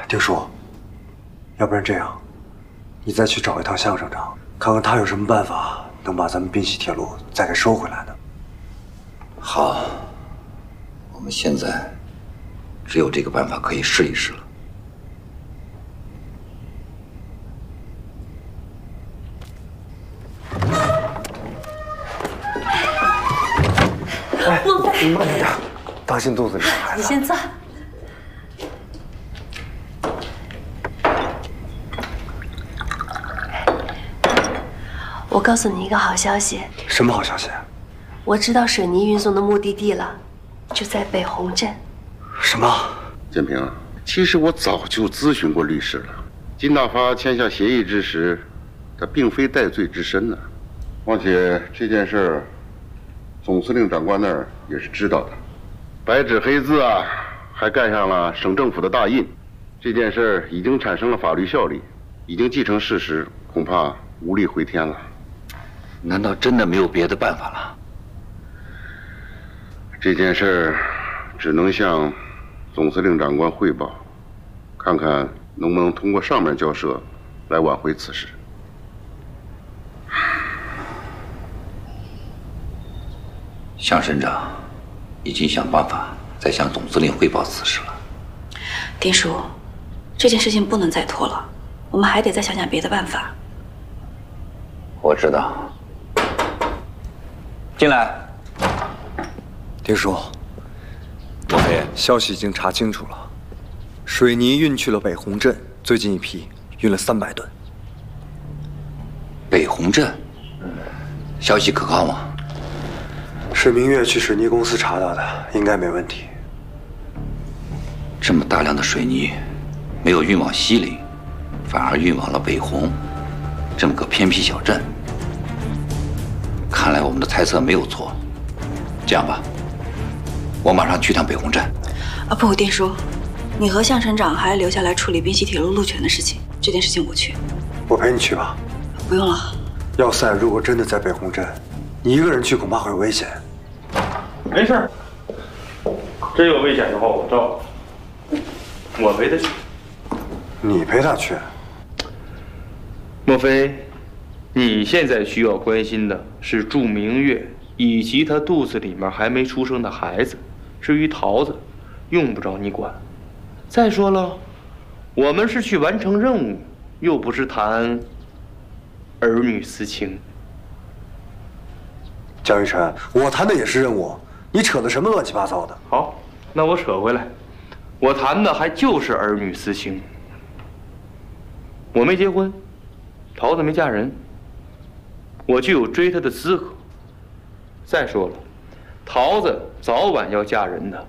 丁叔，要不然这样，你再去找一趟向省长，看看他有什么办法能把咱们滨西铁路再给收回来呢？ 好，我们现在只有这个办法可以试一试了。 你慢点，当心肚子里的孩子。 你先坐。我告诉你一个好消息。 什么好消息？ 我知道水泥运送的目的地了，就在北红镇。 什么？ 建平，其实我早就咨询过律师了。金大发签下协议之时，他并非戴罪之身呢。况且这件事儿，总司令长官那儿也是知道的，白纸黑字啊，还盖上了省政府的大印。这件事儿已经产生了法律效力，已经既成事实，恐怕无力回天了。 难道真的没有别的办法了？ 这件事儿只能向总司令长官汇报，看看能不能通过上面交涉来挽回此事。 向省长已经想办法再向总司令汇报此事了。 丁叔，这件事情不能再拖了，我们还得再想想别的办法。 我知道。进来。 丁叔，莫非消息已经查清楚了？水泥运去了北红镇，最近一批运了300吨。 北红镇，消息可靠吗？ 是明月去水泥公司查到的，应该没问题。 这么大量的水泥，没有运往西陵，反而运往了北红，这么个偏僻小镇。看来我们的猜测没有错。这样吧，我马上去趟北红镇。 啊不，丁叔，你和向省长还留下来处理滨西铁路路权的事情。这件事情我去。 我陪你去吧。 不用了。 要塞如果真的在北红镇，你一个人去恐怕会有危险。 没事儿，真有危险的话我照顾。我陪他去。 你陪他去？ 莫非你现在需要关心的是祝明月以及他肚子里面还没出生的孩子？至于桃子，用不着你管。再说了，我们是去完成任务，又不是谈儿女私情。 江玉晨，我谈的也是任务，你扯的什么乱七八糟的？ 好，那我扯回来，我谈的还就是儿女私情。我没结婚，桃子没嫁人，我就有追她的资格。再说了，桃子早晚要嫁人的。